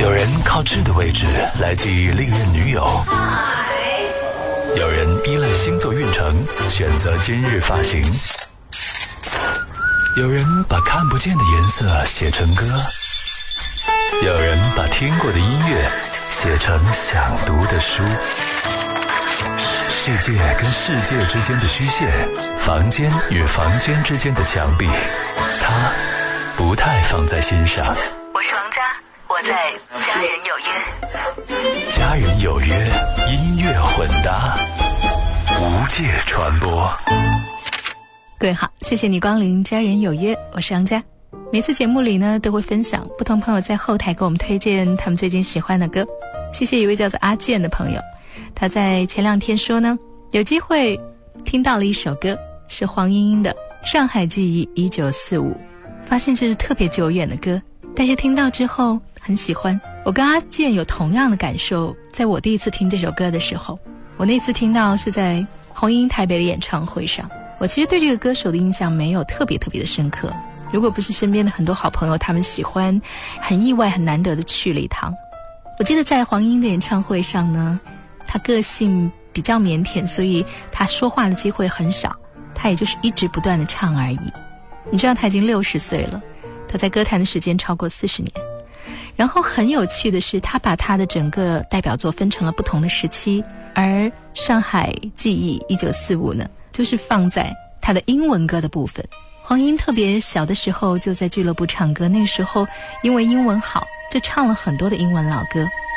有人靠痣的位置来记忆历任女友，有人依赖星座运程选择今日发型，有人把看不见的颜色写成歌，有人把听过的音乐写成想读的书。世界跟世界之间的虚线，房间与房间之间的墙壁，他不太放在心上。 我是王佳，我在家人有约。 家人有约，音乐混搭，无界传播。 各位好，谢谢你光临家人有约，我是王佳。每次节目里呢，都会分享不同朋友在后台给我们推荐他们最近喜欢的歌。谢谢一位叫做阿健的朋友，他在前2天说呢，有机会听到了一首歌，是黄莺莺的《上海记忆1945》，发现这是特别久远的歌，但是听到之后很喜欢。我跟阿健有同样的感受，在我第一次听这首歌的时候，我那次听到是在黄莺莺台北的演唱会上。我其实对这个歌手的印象没有特别的深刻，如果不是身边的很多好朋友他们喜欢，很意外很难得的去了一趟。我记得在黄莺莺的演唱会上呢，她个性比较腼腆，所以她说话的机会很少，她也就是一直不断的唱而已。你知道她已经60岁了，她在歌坛的时间超过40年。然后很有趣的是，她把她的整个代表作分成了不同的时期，而上海记忆1945呢，就是放在她的英文歌的部分。黄莺特别小的时候就在俱乐部唱歌，那个时候因为英文好，就唱了很多的英文老歌。